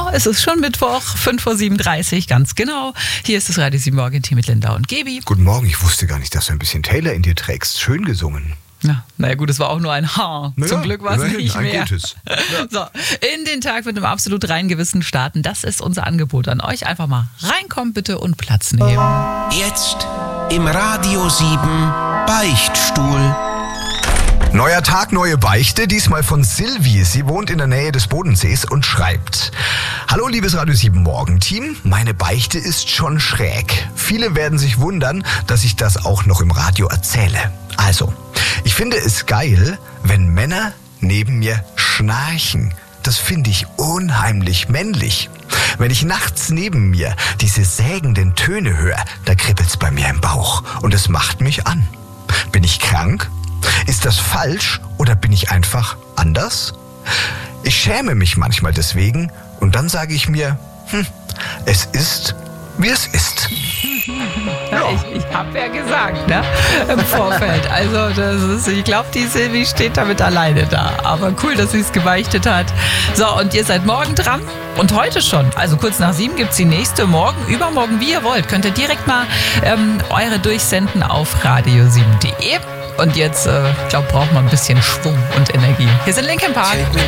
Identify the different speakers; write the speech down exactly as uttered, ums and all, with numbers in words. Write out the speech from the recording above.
Speaker 1: es ist schon Mittwoch, fünf Uhr siebenunddreißig, ganz genau. Hier ist das Radio sieben Morgen-Team mit Linda und Gebi.
Speaker 2: Guten Morgen, ich wusste gar nicht, dass du ein bisschen Taylor in dir trägst. Schön gesungen.
Speaker 1: Na, naja gut, es war auch nur ein Haar.
Speaker 2: Naja,
Speaker 1: Zum Glück war es nicht
Speaker 2: ein
Speaker 1: mehr.
Speaker 2: Gutes. Ja.
Speaker 1: So, in den Tag mit einem absolut reinen Gewissen starten. Das ist unser Angebot an euch. Einfach mal reinkommen bitte und Platz nehmen.
Speaker 3: Jetzt im Radio sieben Beichtstuhl.
Speaker 2: Neuer Tag, neue Beichte, diesmal von Silvi. Sie wohnt in der Nähe des Bodensees und schreibt: Hallo liebes Radio sieben Morgen-Team, meine Beichte ist schon schräg. Viele werden sich wundern, dass ich das auch noch im Radio erzähle. Also, ich finde es geil, wenn Männer neben mir schnarchen. Das finde ich unheimlich männlich. Wenn ich nachts neben mir diese sägenden Töne höre, da kribbelt's bei mir im Bauch und es macht mich an. Bin ich krank? Ist das falsch oder bin ich einfach anders? Ich schäme mich manchmal deswegen und dann sage ich mir, hm, es ist, wie es ist.
Speaker 1: Ja, ich ich habe ja gesagt, ne, im Vorfeld. Also das ist, ich glaube, die Silvi steht damit alleine da. Aber cool, dass sie es gebeichtet hat. So, und ihr seid morgen dran und heute schon. Also kurz nach sieben gibt es die nächste. Morgen, übermorgen, wie ihr wollt. Könnt ihr direkt mal ähm, eure durchsenden auf radio sieben punkt de. Und jetzt, äh, ich glaube, braucht man ein bisschen Schwung und Energie. Hier sind Linkin Park.